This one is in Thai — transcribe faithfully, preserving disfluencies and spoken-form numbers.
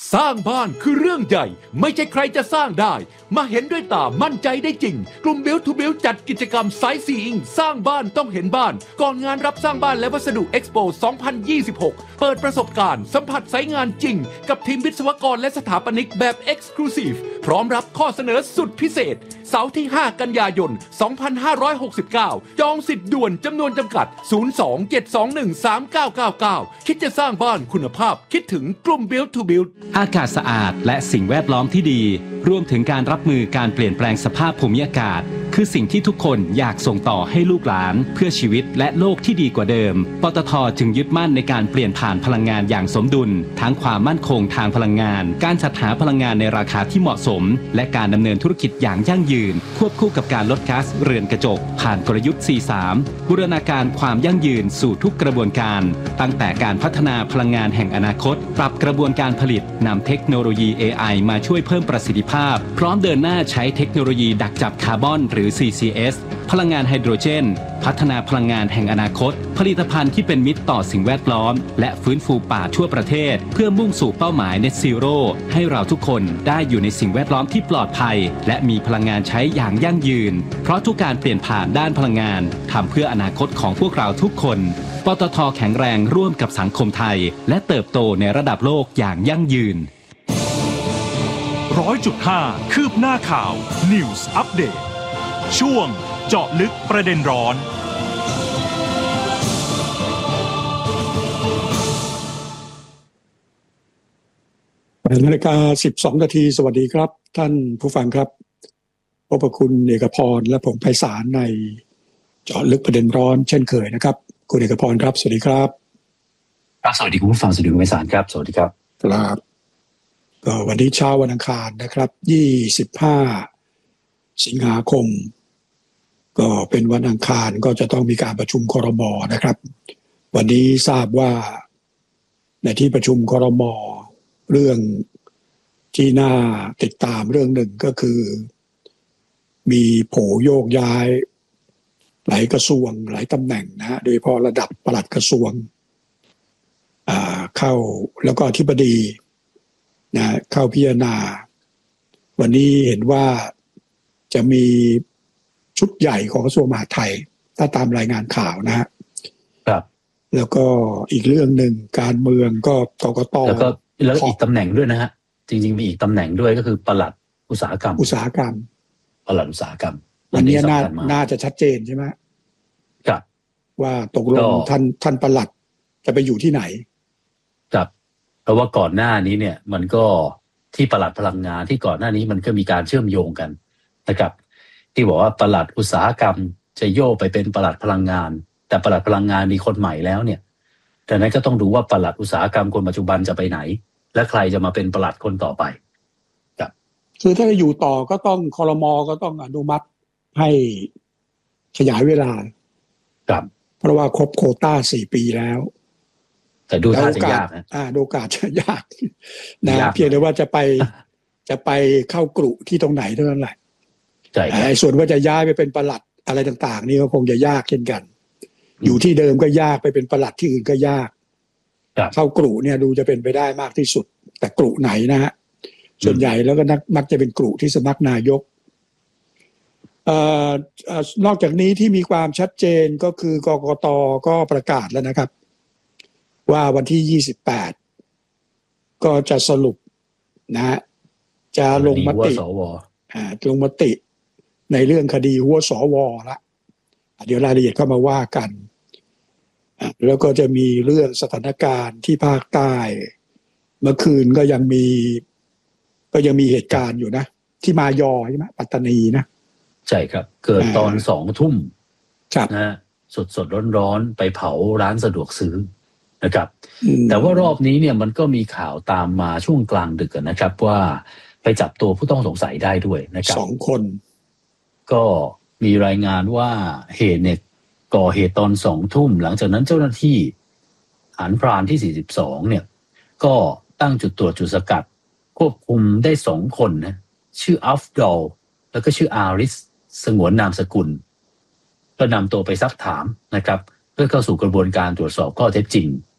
สร้างบ้านคือเรื่องใหญ่ไม่ใช่ใครจะสร้างได้มาเห็นด้วยตามั่นใจได้จริงกลุ่ม Build to Build จัดกิจกรรม Sight Seeing สร้างบ้านต้องเห็นบ้านก่อนงานรับสร้างบ้านและวัสดุ Expo สองพันยี่สิบหกเปิดประสบการณ์สัมผัสไซต์งานจริงกับทีมวิศวกรและสถาปนิกแบบ Exclusive พร้อมรับข้อเสนอสุดพิเศษเสาร์ที่ห้ากันยายนสองพันห้าร้อยหกสิบเก้าจองสิทธิ์ด่วนจำนวนจำกัดศูนย์ สอง เจ็ด สอง หนึ่ง สาม เก้า เก้า เก้าคิดจะสร้างบ้านคุณภาพคิดถึงกลุ่ม Build to Build อากาศสะอาดและสิ่งแวดล้อมที่ดีรวมถึงการรับมือการเปลี่ยนแปลงสภาพภูมิอากาศคือสิ่งที่ทุกคนอยากส่งต่อให้ลูกหลานเพื่อชีวิตและโลกที่ดีกว่าเดิมปตท.จึงยึดมั่นในการเปลี่ยนผ่านพลังงานอย่างสมดุลทั้งความมั่นคงทางพลังงานการจัดหาพลังงานในราคาที่เหมาะสมและการดำเนินธุรกิจอย่างยั่งยืนควบคู่กับการลดก๊าซเรือนกระจกผ่านกลยุทธ์ ซี สาม บูรณาการความยั่งยืนสู่ทุกกระบวนการตั้งแต่การพัฒนาพลังงานแห่งอนาคตปรับกระบวนการผลิตนำเทคโนโลยี เอ ไอ มาช่วยเพิ่มประสิทธิภาพพร้อมเดินหน้าใช้เทคโนโลยีดักจับคาร์บอนหรือ ซี ซี เอส พลังงานไฮโดรเจนพัฒนาพลังงานแห่งอนาคตผลิตภัณฑ์ที่เป็นมิตรต่อสิ่งแวดล้อมและฟื้นฟูป่าทั่วประเทศเพื่อมุ่งสู่เป้าหมาย Net Zero ให้เราทุกคนได้อยู่ในสิ่งแวดล้อมที่ปลอดภัยและมีพลังงานใช้อย่างยั่งยืนเพราะทุกการเปลี่ยนผ่านด้านพลังงานทำเพื่ออนาคตของพวกเราทุกคนปตท.แข็งแรงร่วมกับสังคมไทยและเติบโตในระดับโลกอย่างยั่งยืนร้อยจุดห้า คืบหน้าข่าว News Update ช่วงเจาะลึกประเด็นร้อนแปดนาฬิกาสิบสองนาทีสวัสดีครับท่านผู้ฟังครับพบกับคุณเอกพรและผมไพศาลในเจาะลึกประเด็นร้อนเช่นเคยนะครับคุณเอกพรครับสวัสดีครับครับสวัสดีคุณผู้ฟังสวัสดีคุณไพศาลครับสวัสดีครับครับก็วันนี้เช้าวันอังคารนะครับยี่สิบห้าสิงหาคมก็เป็นวันอังคารก็จะต้องมีการประชุมครม.นะครับวันนี้ทราบว่าในที่ประชุมครม.เรื่องที่น่าติดตามเรื่องหนึ่งก็คือมีโผโยกย้ายหลายกระทรวงหลายตำแหน่งนะฮะโดยเฉพาะระดับปลัดกระทรวงอ่าเข้าแล้วก็อธิบดีนะเข้าพิจารณาวันนี้เห็นว่าจะมีชุดใหญ่ของกระทรวงมหาดไทยถ้าตามรายงานข่าวนะฮะครับแล้วก็อีกเรื่องหนึ่งการเมืองก็กกต. แล้วก็แล้วอีกตำแหน่งด้วยนะฮะจริงๆมีอีกตำแหน่งด้วยก็คือปลัดอุตสาหกรรมอุตสาหกรรมปลัดอุตสาหกรรมอันนี้น่าน่าจะชัดเจนใช่ไหมครับว่าตกลงท่านท่านปลัดจะไปอยู่ที่ไหนครับเพราะว่าก่อนหน้านี้เนี่ยมันก็ที่ปลัดพลังงานที่ก่อนหน้านี้มันก็มีการเชื่อมโยงกันนะครับที่บอกว่าปลัดอุตสาหกรรมจะโยกไปเป็นปลัดพลังงานแต่ปลัดพลังงานมีคนใหม่แล้วเนี่ยดังนั้นก็ต้องดูว่าปลัดอุตสาหกรรมคนปัจจุบันจะไปไหนและใครจะมาเป็นปลัดคนต่อไปครับคือถ้าจะอยู่ต่อก็ต้องครม.ก็ต้องอนุมัติให้ขยายเวลาครับเพราะว่าครบโควต้าสี่ปีแล้วแต่ดูท่าจะยากนะอ่าโอกาสจะยากนะเพียงแต่ว่าจะไปจะไปเข้ากลุ่ที่ตรงไหนเท่านั้นแหละใช่ไอ้ส่วนว่าจะย้ายไปเป็นปลัดอะไรต่างๆนี่ก็คงจะยากเช่นกันอยู่ที่เดิมก็ยากไปเป็นปลัดที่อื่นก็ยากเข้ากลุ่เนี่ยดูจะเป็นไปได้มากที่สุดแต่กลุ่ไหนนะฮะส่วนใหญ่แล้วก็มักจะเป็นกลุ่ที่สำนักนายกเอ่อนอกจากนี้ที่มีความชัดเจนก็คือกกต.ก็ประกาศแล้วนะครับว่าวันที่ยี่สิบแปดก็จะสรุปนะฮะจะลงมติอ่าลงมติในเรื่องคดีหัวสวละเดี๋ยวรายละเอียดเข้ามาว่ากันแล้วก็จะมีเรื่องสถานการณ์ที่ภาคใต้เมื่อคืนก็ยังมีก็ยังมีเหตุการณ์อยู่นะที่มายอใช่ไหมปัตตานีนะใช่ครับเกิดตอนสองทุ่มนะสดสดร้อนร้อนไปเผาร้านสะดวกซื้อนะครับแต่ว่ารอบนี้เนี่ยมันก็มีข่าวตามมาช่วงกลางดึกนะครับว่าไปจับตัวผู้ต้องสงสัยได้ด้วยนะครับสองคนก็มีรายงานว่าเหตุเนี่ยก่อเหตุตอนสองทุ่มหลังจากนั้นเจ้าหน้าที่ฐานพรานที่สี่สิบสองเนี่ยก็ตั้งจุดตรวจจุดสกัดควบคุมได้สองคนนะชื่ออัฟดอลแล้วก็ชื่ออาริสสงวนนามสกุลก็นำตัวไปซักถามนะครับเพื่อเข้าสู่กระบวนการตรวจสอบข้อเท็จจริง